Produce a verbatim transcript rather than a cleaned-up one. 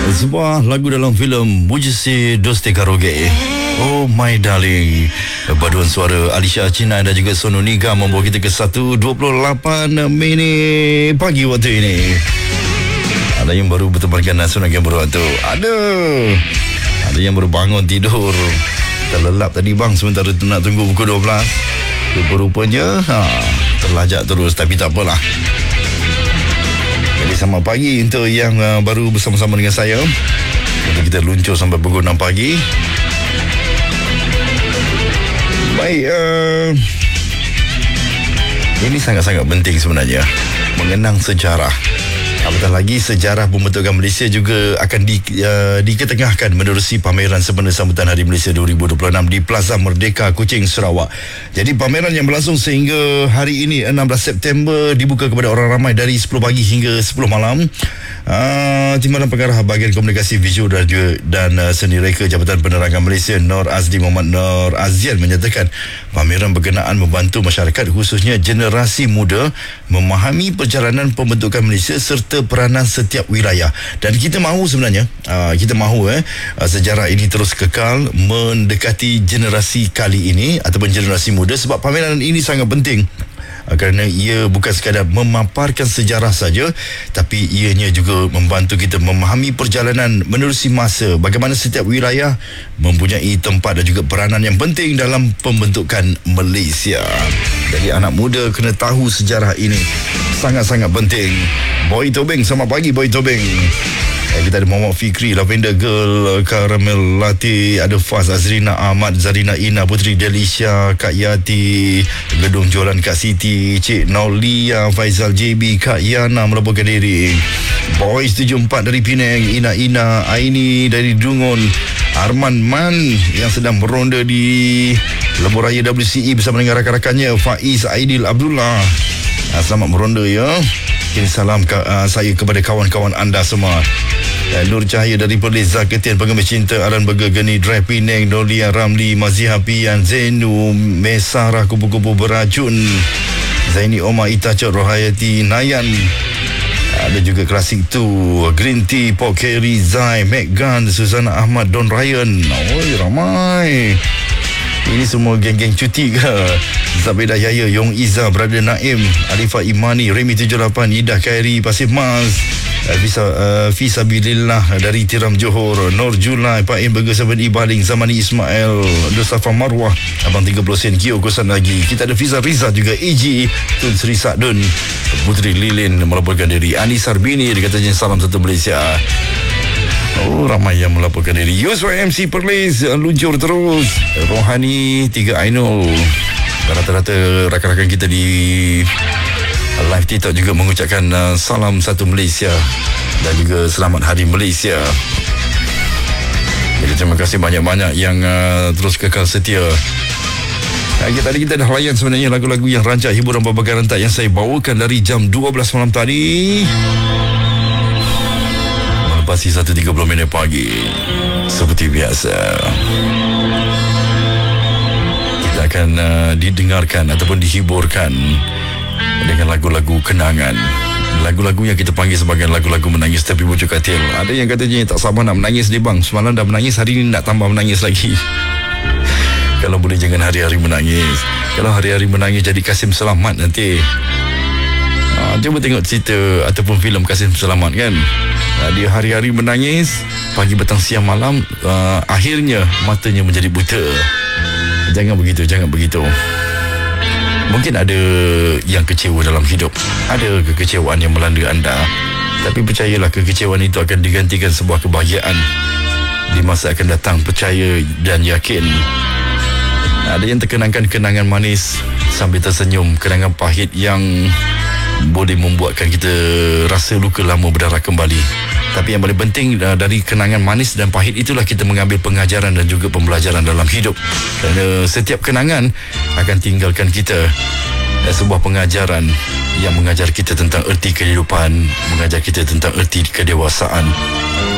Sebuah lagu dalam filem Mujisi Dosti Karoge. Oh My Darling. Paduan suara Alisha Cina dan juga Sonu Niga membawa kita ke satu dua puluh lapan minit pagi waktu ini. Ada yang baru bertemankan Nasional yang baru waktu. Ada Ada yang baru bangun tidur, terlelap tadi bang sementara nak tunggu pukul dua belas. Rupa-rupanya ha, terlajak terus, tapi tak apalah. Jadi selamat pagi untuk yang uh, baru bersama-sama dengan saya. Jadi kita luncur sampai pukul enam pagi. Baik, uh, ini sangat-sangat penting sebenarnya, mengenang sejarah. Apatah lagi sejarah pembentukan Malaysia juga akan di, uh, diketengahkan menerusi pameran sempena sambutan Hari Malaysia dua ribu dua puluh enam di Plaza Merdeka Kuching, Sarawak. Jadi pameran yang berlangsung sehingga hari ini enam belas September dibuka kepada orang ramai dari sepuluh pagi hingga sepuluh malam. Uh, Timbalan Pengarah Bahagian Komunikasi Visual dan, dan uh, Seni Reka Jabatan Penerangan Malaysia Nur Azli Muhammad Nur Azian menyatakan pameran berkenaan membantu masyarakat khususnya generasi muda memahami perjalanan pembentukan Malaysia serta peranan setiap wilayah. Dan kita mahu sebenarnya uh, kita mahu eh uh, sejarah ini terus kekal mendekati generasi kali ini ataupun generasi muda, sebab pameran ini sangat penting uh, kerana ia bukan sekadar memaparkan sejarah saja, tapi ianya juga membantu kita memahami perjalanan menerusi masa, bagaimana setiap wilayah mempunyai tempat dan juga peranan yang penting dalam pembentukan Malaysia. Jadi anak muda kena tahu sejarah ini, sangat-sangat penting. Boy Tobeng, selamat pagi Boy Tobeng. Eh, kita ada Muhammad Fikri, Lavender Girl, Karamel Latte, ada Faz, Azrina Ahmad, Zarina Ina, Putri Delisha, Kak Yati, Gedung Jualan Kak Siti, Cik Naulia, Faizal J B, Kak Yana melaporkan diri. Boys tujuh empat dari Penang, Ina Ina, Aini dari Dungun, Arman Man yang sedang beronda di Lebuh Raya W C E bersama dengan rakan-rakannya, Faiz Aidil Abdullah. Selamat beronda ya. Kirim salam ke, uh, saya kepada kawan-kawan anda semua. uh, Nur Cahaya dari Perlis, Zaketian Pengemis Cinta, Alan Burger Geni, Drive Penang, Dolia Ramli, Maziha Pian, Zainu Mesarah, Kupu-Kupu Beracun, Zaini Omar, Itacot, Rohayati Nayan. Ada juga Klasik tu, Green Tea, Pok Kerry, Zai, Megan, Susana Ahmad, Don Ryan. Oh, ramai. Ini semua geng-geng cuti ke? Zabedah Yaya, Yong Iza, Brother Naim, Arifah Imani, Remy tujuh lapan, Ida Khairi, Pasir Mas, Fisa, uh, Fisabilillah dari Tiram Johor, Nur Julai, Pak Im Burger Seven Ibaling, Zamani Ismail, Dosafa Marwah, Abang tiga puluh sen, Kio Kosan lagi. Kita ada Fiza Riza juga, E G, Tun Sri Sakdun, Putri Lilin melaporkan diri, Anis Sarbini, dia katanya salam satu Malaysia. Oh, ramai yang melaporkan diri. Yusuf M C Perlis, luncur terus. Rohani, Tiga Ainul. Rata-rata rakan-rakan kita di live TikTok juga mengucapkan uh, salam satu Malaysia dan juga selamat Hari Malaysia. Jadi terima kasih banyak-banyak yang uh, terus kekal setia. Uh, tadi kita dah layan sebenarnya lagu-lagu yang rancak hiburan berbagai rentak yang saya bawakan dari jam dua belas malam tadi. Pasti satu tiga puluh minit pagi. Seperti biasa, kita akan uh, didengarkan ataupun dihiburkan dengan lagu-lagu kenangan, lagu-lagu yang kita panggil sebagai lagu-lagu menangis tapi bujuk katil. Ada yang katanya tak sabar nak menangis ni bang, semalam dah menangis, hari ni nak tambah menangis lagi. Kalau boleh jangan hari-hari menangis. Kalau hari-hari menangis jadi Kasim Selamat nanti. uh, Cuba tengok cerita ataupun filem Kasim Selamat kan. Uh, dia hari-hari menangis, pagi, petang, siang, malam, uh, akhirnya matanya menjadi buta. Jangan begitu, jangan begitu. Mungkin ada yang kecewa dalam hidup, ada kekecewaan yang melanda anda, tapi percayalah kekecewaan itu akan digantikan sebuah kebahagiaan di masa akan datang. Percaya dan yakin. Ada yang terkenangkan kenangan manis sambil tersenyum, kenangan pahit yang boleh membuatkan kita rasa luka lama berdarah kembali. Tapi yang paling penting dari kenangan manis dan pahit itulah kita mengambil pengajaran dan juga pembelajaran dalam hidup. Kerana setiap kenangan akan tinggalkan kita dan sebuah pengajaran yang mengajar kita tentang erti kehidupan, mengajar kita tentang erti kedewasaan.